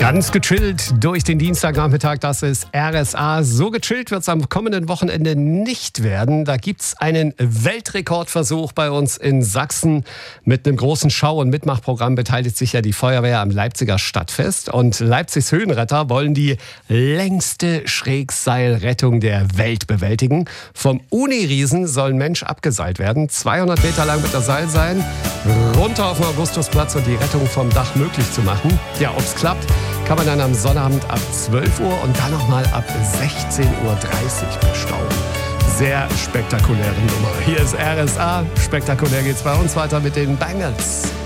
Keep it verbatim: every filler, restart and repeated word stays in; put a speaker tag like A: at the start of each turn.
A: Ganz gechillt durch den Dienstagnachmittag, das ist R S A. So gechillt wird es am kommenden Wochenende nicht werden. Da gibt es einen Weltrekordversuch bei uns in Sachsen. Mit einem großen Schau- und Mitmachprogramm beteiligt sich ja die Feuerwehr am Leipziger Stadtfest. Und Leipzigs Höhenretter wollen die längste Schrägseilrettung der Welt bewältigen. Vom Uniriesen soll ein Mensch abgeseilt werden. zweihundert Meter lang wird das Seil sein. Runter auf den Augustusplatz und die Rettung vom Dach möglich zu machen. Ja, ob es klappt, kann man dann am Sonnabend ab zwölf Uhr und dann nochmal ab sechzehn Uhr dreißig bestaunen. Sehr spektakuläre Nummer. Hier ist R S A. Spektakulär geht's bei uns weiter mit den Bangles.